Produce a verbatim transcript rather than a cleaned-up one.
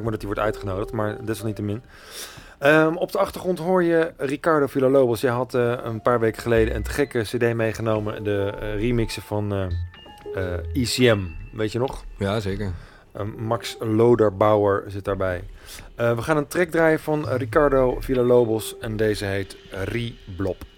maar dat hij wordt uitgenodigd, maar desalniettemin. Um, op de achtergrond hoor je Ricardo Villalobos. Jij had uh, een paar weken geleden een te gekke cd meegenomen. De uh, remixen van uh, uh, E C M, weet je nog? Ja, zeker. Uh, Max Loderbauer zit daarbij. Uh, we gaan een track draaien van uh, Ricardo Villalobos en deze heet Reblob.